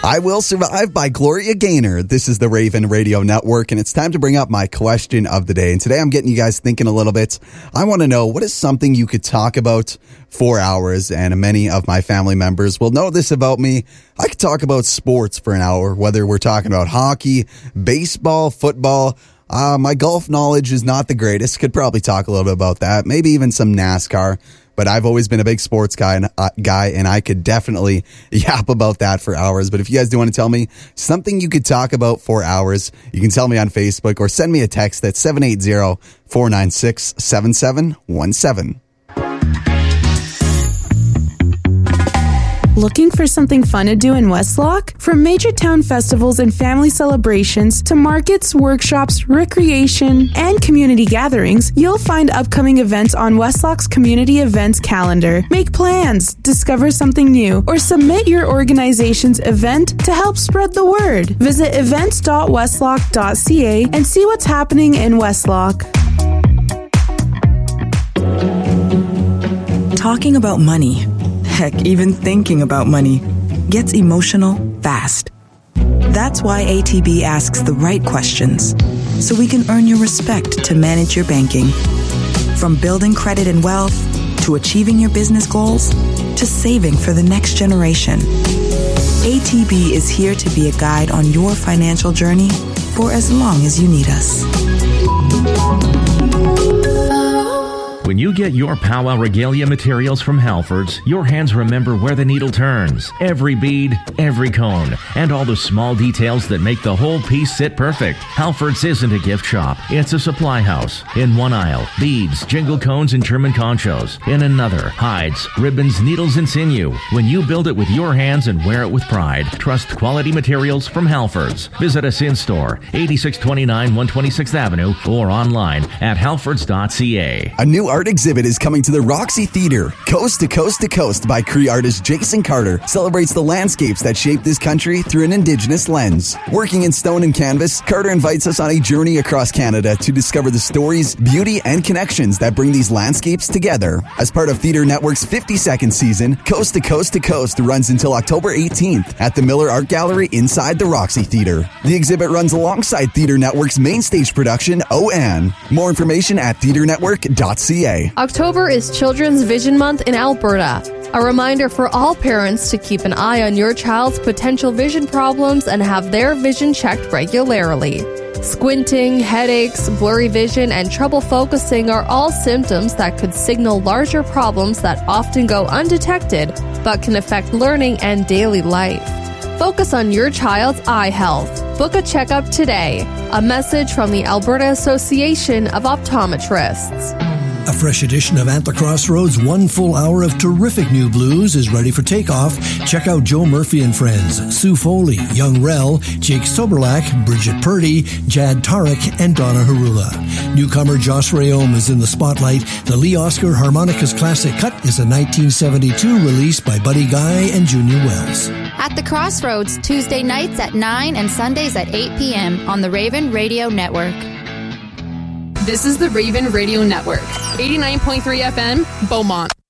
I Will Survive by Gloria Gaynor. This is the Raven Radio Network, and it's time to bring up my question of the day. And today I'm getting you guys thinking a little bit. I want to know, what is something you could talk about for hours? And many of my family members will know this about me. I could talk about sports for an hour, whether we're talking about hockey, baseball, football. My golf knowledge is not the greatest. Could probably talk a little bit about that. Maybe even some NASCAR. But I've always been a big sports guy, and I could definitely yap about that for hours. But if you guys do want to tell me something you could talk about for hours, you can tell me on Facebook or send me a text at 780-496-7717. Looking for something fun to do in Westlock? From major town festivals and family celebrations to markets, workshops, recreation, and community gatherings, you'll find upcoming events on Westlock's community events calendar. Make plans, discover something new, or submit your organization's event to help spread the word. Visit events.westlock.ca and see what's happening in Westlock. Talking about money, heck, even thinking about money, gets emotional fast. That's why ATB asks the right questions, so we can earn your respect to manage your banking. From building credit and wealth, to achieving your business goals, to saving for the next generation. ATB is here to be a guide on your financial journey for as long as you need us. When you get your Powwow Regalia materials from Halfords, your hands remember where the needle turns. Every bead, every cone, and all the small details that make the whole piece sit perfect. Halfords isn't a gift shop. It's a supply house. In one aisle, beads, jingle cones, and German conchos. In another, hides, ribbons, needles, and sinew. When you build it with your hands and wear it with pride, trust quality materials from Halfords. Visit us in-store, 8629 126th Avenue, or online at halfords.ca. A new art exhibit is coming to the Roxy Theater. Coast to Coast to Coast by Cree artist Jason Carter celebrates the landscapes that shape this country through an Indigenous lens. Working in stone and canvas, Carter invites us on a journey across Canada to discover the stories, beauty, and connections that bring these landscapes together. As part of Theater Network's 52nd season, Coast to Coast to Coast runs until October 18th at the Miller Art Gallery inside the Roxy Theater. The exhibit runs alongside Theater Network's main stage production, OAN. More information at theaternetwork.ca. October is Children's Vision Month in Alberta. A reminder for all parents to keep an eye on your child's potential vision problems and have their vision checked regularly. Squinting, headaches, blurry vision, and trouble focusing are all symptoms that could signal larger problems that often go undetected but can affect learning and daily life. Focus on your child's eye health. Book a checkup today. A message from the Alberta Association of Optometrists. A fresh edition of At the Crossroads, 1 full hour of terrific new blues is ready for takeoff. Check out Joe Murphy and Friends, Sue Foley, Young Rel, Jake Soberlak, Bridget Purdy, Jad Tarek, and Donna Harula. Newcomer Josh Rayom is in the spotlight. The Lee Oscar Harmonicas Classic Cut is a 1972 release by Buddy Guy and Junior Wells. At the Crossroads, Tuesday nights at 9 and Sundays at 8 p.m. on the Raven Radio Network. This is the Raven Radio Network, 89.3 FM, Beaumont.